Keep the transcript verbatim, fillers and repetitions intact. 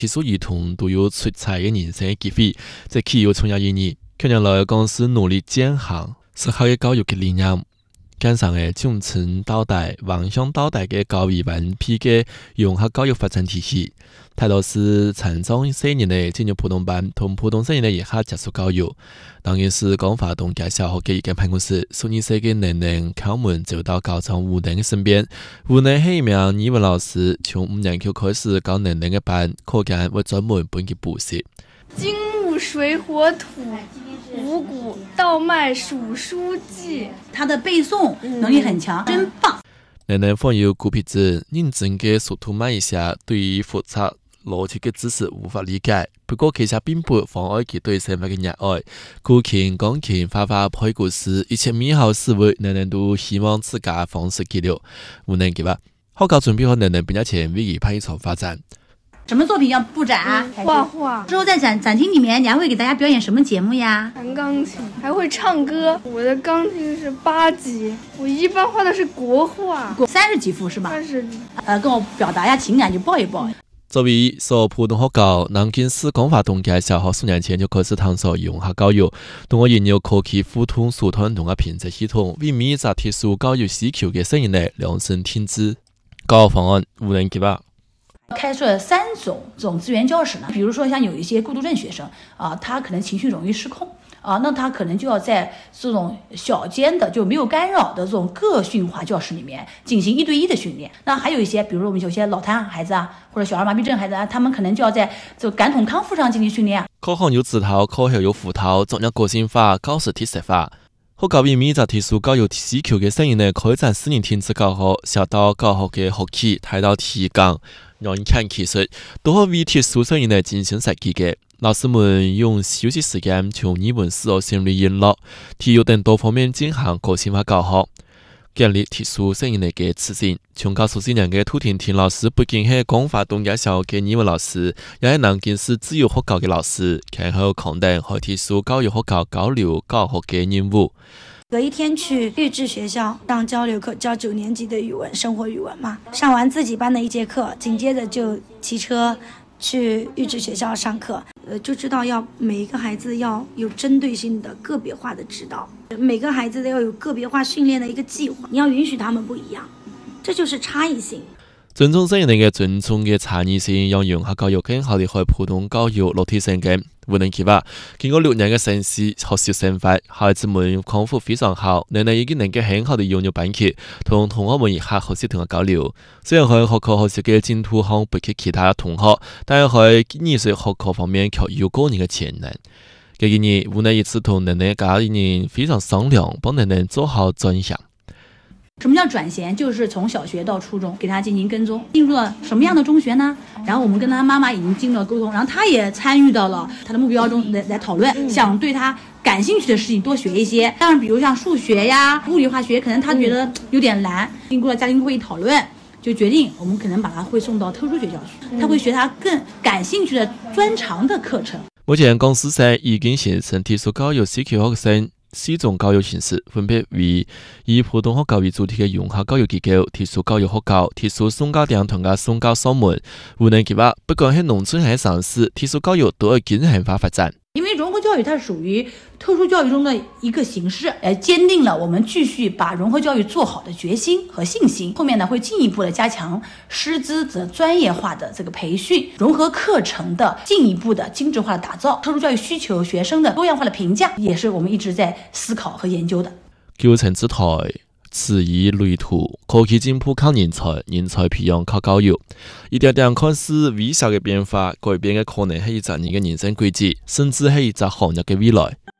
其所儿童都有出彩嘅人生機會，即企業創業意義。去年來公司努力踐行適合嘅教育嘅理念，加上嘅眾誠到大、橫向到大嘅教育完備嘅融合教育發展體系。態度是殘障青年嘅進入普通班同普通青年嘅以下接觸教育。當然是廣華東街小學嘅一間辦公室，十二歲嘅年齡敲門走到校長吳能嘅身邊。吳能係一名語文老師，從五年級開始教年齡嘅班，課間會專門幫佢補習。 金木水火土，五谷稻麥數書記， 他的背誦能力很強，嗯、真棒。 年齡放有古皮子，認真嘅速讀慢一下，對於複雜邏輯嘅知識無法理解。不過其實並不妨礙佢對生活嘅熱愛。古琴、鋼琴、畫畫、配故事，一切美好思維，年齡都希望自家方式記錄。無能嘅吧，好搞準備好年齡畢業前為佢派一場發展。 什麼作品要布展？ 畫畫。 之後在展展廳裡面，你還會給大家表演什麼節目呀？ 彈鋼琴，還會唱歌。我的鋼琴是八級，我一般畫的是國畫。 三十幾幅是吧？ 三十幾。 呃，跟我表達一下情感就抱一抱。 作為所普通學校，南京市廣華東街小學數年前就開始探索融合教育，通過研究科技互通疏通同嘅品質系統，為每一個特殊教育需求嘅聲音嚟量身定制教學方案，無人及吧。 開設了三種這種資源教室呢，比如說像有一些過度症學生啊，他可能情緒容易失控啊，那他可能就要在這種小間的就沒有干擾的這種個訓化教室裡面進行一對一的訓練。那還有一些，比如說我們有些腦癱孩子啊，或者小兒麻痹症孩子啊，他們可能就要在這個感統康復上進行訓練。 課堂有指導，課後有輔導，仲有個性化、教師體系化。學校為每一個特殊教育需求嘅聲音呢，開展私人停止教學，小到教學嘅學期，大到提綱。讓人看其實都可為特殊聲音嚟進行設計嘅。老師們用休息時間從語文、數學、心理、音樂、體育等多方面進行個性化教學，建立特殊聲音嚟嘅自信。從教數四年嘅涂婷婷老師，不僅係廣華東街小學嘅語文老師，也係南京市自由學校嘅老師，然後肯定和特殊教育學校交流教學嘅任務。 隔一天去預製學校上交流課，教九年級的語文，生活語文嘛。上完自己班的一節課，緊接着就騎車去預製學校上課。呃，就知道要每一個孩子要有針對性的個別化的指導，每個孩子都要有個別化訓練的一個計劃。你要允許他們不一樣，這就是差異性。 尊重聲音嘅尊重嘅差異性，讓融合教育更好地喺普通教育落地生根。無能及吧，經過六年嘅實施學習生活，孩子們康復非常好，奶奶已經能夠很好地融入班級，同同學們一下學習同埋交流。雖然喺學科學習嘅進度上不及其他同學，但係喺藝術學科方面卻有個人嘅潛能。嘅建議，無能一次同奶奶家人非常商量，幫奶奶做好轉型。 什麼叫轉銜？就是從小學到初中給他進行跟蹤，進入了什麼樣的中學呢？然後我們跟他媽媽已經進入了溝通，然後他也參與到了他的目標中來來討論，想對他感興趣的事情多學一些。當然，比如像數學呀、物理化學，可能他覺得有點難。經過了家庭會議討論，就決定我們可能把他會送到特殊學校去，他會學他更感興趣的專長的課程。 目前公司上已經形成特殊教育需求學生四種教育形式，分別為以普通學校為主題嘅融合教育機構、特殊教育學校、特殊送教店同埋送教上門。無能及吧，不管係農村還是城市，特殊教育都要均衡化發展。 因為融合教育它屬於特殊教育中的一個形式，呃，堅定了我們繼續把融合教育做好的決心和信心。後面呢會進一步的加強師資的專業化的這個培訓，融合課程的進一步的精緻化的打造，特殊教育需求學生的多樣化的評價，也是我們一直在思考和研究的。 九層之台，此以類圖，科技進步靠人才，人才培養靠教育。一點點看似微小嘅變化，改變嘅可能係一個人嘅人生軌跡，甚至係一個行業嘅未來。